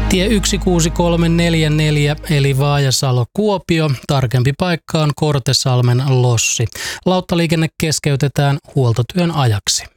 Tie 16344 eli Vaajasalo-Kuopio, tarkempi paikka on Kortesalmen Lossi. Lauttaliikenne keskeytetään huoltotyön ajaksi.